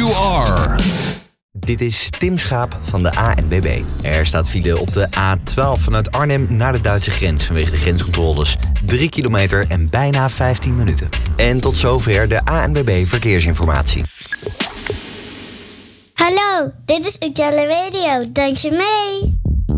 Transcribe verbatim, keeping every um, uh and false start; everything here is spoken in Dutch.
you are. Dit is Tim Schaap van de A N B B. Er staat file op de A twaalf vanuit Arnhem naar de Duitse grens vanwege de grenscontroles. Drie kilometer en bijna vijftien minuten. En tot zover de A N B B Verkeersinformatie. Hallo, dit is Ujelle Radio. Dank je mee.